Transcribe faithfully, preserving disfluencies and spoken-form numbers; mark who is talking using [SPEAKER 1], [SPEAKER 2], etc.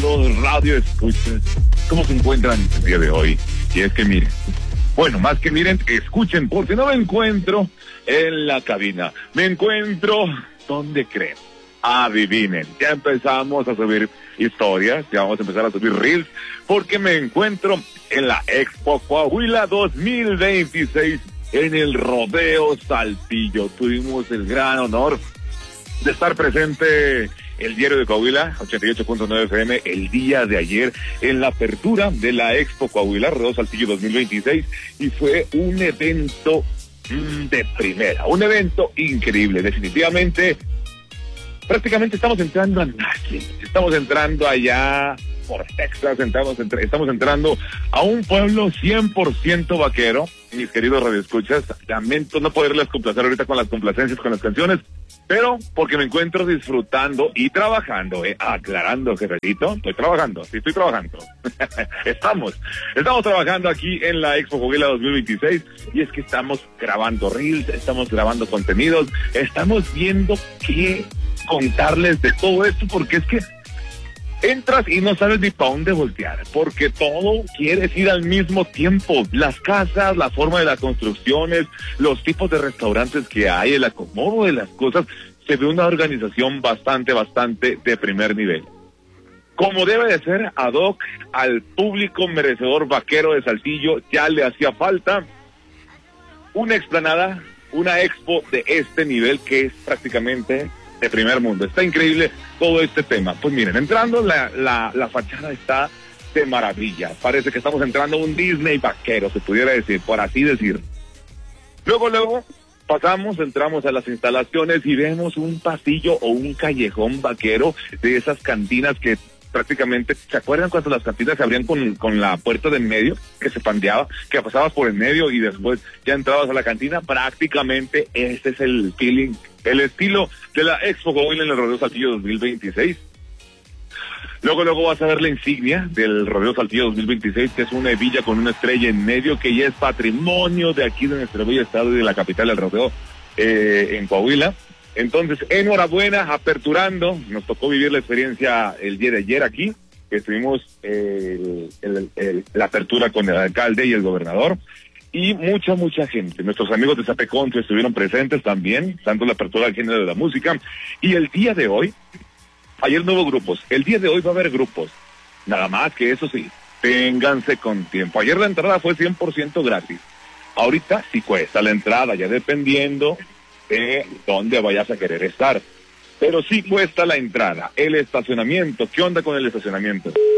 [SPEAKER 1] amigos Radio Escuchas, ¿cómo se encuentran el día de hoy? Y es que miren, bueno, más que miren, escuchen, porque no me encuentro en la cabina. Me encuentro, ¿dónde creen? Adivinen, ya empezamos a subir historias, ya vamos a empezar a subir reels, porque me encuentro en la Expo Coahuila dos mil veintiséis, en el Rodeo Saltillo. Tuvimos el gran honor de estar presente el Diario de Coahuila, ochenta y ocho punto nueve F M, el día de ayer, en la apertura de la Expo Coahuila, Rodeo Saltillo dos mil veintiséis, y fue un evento mmm, de primera, un evento increíble, definitivamente. Prácticamente estamos entrando a Nashville, estamos entrando allá por Texas, estamos, entr- estamos entrando a un pueblo cien por ciento vaquero. Mis queridos radioescuchas, lamento no poderles complacer ahorita con las complacencias, con las canciones, pero porque me encuentro disfrutando y trabajando, eh, aclarando, jefecito, estoy trabajando, sí estoy trabajando. estamos, estamos trabajando aquí en la Expo Coahuila dos mil veintiséis, y es que estamos grabando reels, estamos grabando contenidos, estamos viendo qué contarles de todo esto, porque es que entras y no sabes ni para dónde voltear, porque todo quieres ir al mismo tiempo. Las casas, la forma de las construcciones, los tipos de restaurantes que hay, el acomodo de las cosas, se ve una organización bastante, bastante de primer nivel. Como debe de ser, ad hoc al público merecedor vaquero de Saltillo, ya le hacía falta una explanada, una expo de este nivel que es prácticamente de primer mundo. Está increíble todo este tema. Pues miren, entrando, la, la, la fachada está de maravilla. Parece que estamos entrando a un Disney vaquero, se pudiera decir, por así decir. Luego, luego, pasamos, entramos a las instalaciones y vemos un pasillo o un callejón vaquero de esas cantinas que prácticamente, ¿se acuerdan cuando las cantinas se abrían con, con la puerta de en medio, que se pandeaba, que pasabas por en medio y después ya entrabas a la cantina? Prácticamente ese es el feeling, el estilo de la Expo Coahuila en el Rodeo Saltillo dos mil veintiséis. Luego, luego vas a ver la insignia del Rodeo Saltillo dos mil veintiséis, que es una hebilla con una estrella en medio, que ya es patrimonio de aquí de nuestro bello estado y de la capital del rodeo, eh, en Coahuila. Entonces, enhorabuena, aperturando. Nos tocó vivir la experiencia el día de ayer aquí, que estuvimos eh, el, el, el, la apertura con el alcalde y el gobernador, y mucha, mucha gente. Nuestros amigos de Zapeconte estuvieron presentes también, tanto la apertura del género de la música. Y el día de hoy, ayer no hubo grupos, el día de hoy va a haber grupos. Nada más que eso sí, ténganse con tiempo. Ayer la entrada fue cien por ciento gratis. Ahorita sí cuesta la entrada, ya dependiendo de dónde vayas a querer estar. Pero sí cuesta la entrada. El estacionamiento, ¿qué onda con el estacionamiento?